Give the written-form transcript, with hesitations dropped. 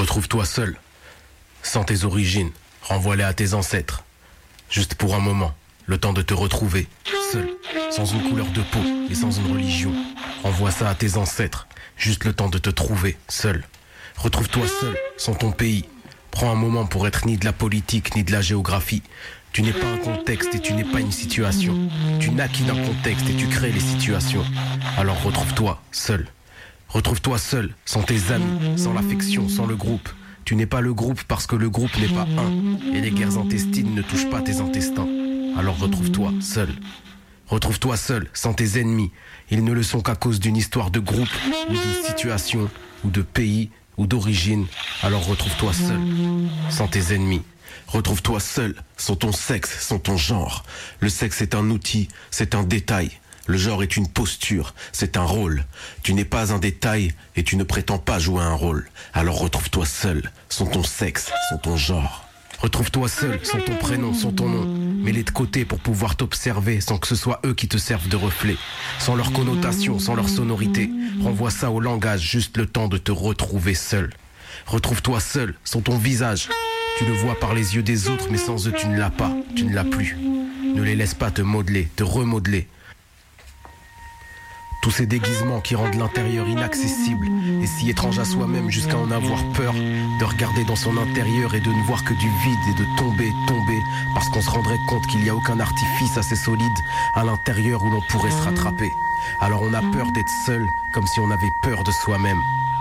Retrouve-toi seul, sans tes origines, renvoie-les à tes ancêtres. Juste pour un moment, le temps de te retrouver, seul, sans une couleur de peau et sans une religion. Renvoie ça à tes ancêtres, juste le temps de te trouver, seul. Retrouve-toi seul, sans ton pays. Prends un moment pour être ni de la politique ni de la géographie. Tu n'es pas un contexte et tu n'es pas une situation. Tu naquis d'un contexte et tu crées les situations. Alors retrouve-toi seul. Retrouve-toi seul, sans tes amis, sans l'affection, sans le groupe. Tu n'es pas le groupe parce que le groupe n'est pas un. Et les guerres intestines ne touchent pas tes intestins. Alors retrouve-toi seul. Retrouve-toi seul, sans tes ennemis. Ils ne le sont qu'à cause d'une histoire de groupe, ou de situation, ou de pays, ou d'origine. Alors retrouve-toi seul, sans tes ennemis. Retrouve-toi seul, sans ton sexe, sans ton genre. Le sexe est un outil, c'est un détail. Le genre est une posture, c'est un rôle. Tu n'es pas un détail et tu ne prétends pas jouer un rôle. Alors retrouve-toi seul, sans ton sexe, sans ton genre. Retrouve-toi seul, sans ton prénom, sans ton nom. Mets-les de côté pour pouvoir t'observer sans que ce soit eux qui te servent de reflet. Sans leur connotation, sans leur sonorité. Renvoie ça au langage, juste le temps de te retrouver seul. Retrouve-toi seul, sans ton visage. Tu le vois par les yeux des autres, mais sans eux tu ne l'as pas, tu ne l'as plus. Ne les laisse pas te modeler, te remodeler. Tous ces déguisements qui rendent l'intérieur inaccessible et si étrange à soi-même jusqu'à en avoir peur, de regarder dans son intérieur et de ne voir que du vide et de tomber, parce qu'on se rendrait compte qu'il n'y a aucun artifice assez solide à l'intérieur où l'on pourrait se rattraper. Alors on a peur d'être seul, comme si on avait peur de soi-même.